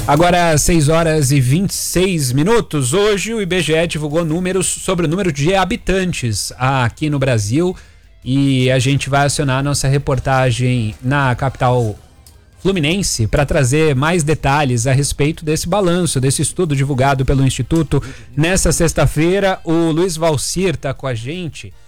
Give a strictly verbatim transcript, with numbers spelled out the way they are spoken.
Agora, seis horas e vinte e seis minutos. Hoje o I B G E divulgou números sobre o número de habitantes aqui no Brasil e a gente vai acionar a nossa reportagem na capital fluminense para trazer mais detalhes a respeito desse balanço, desse estudo divulgado pelo Instituto nessa sexta-feira. O Luiz Valcir está com a gente.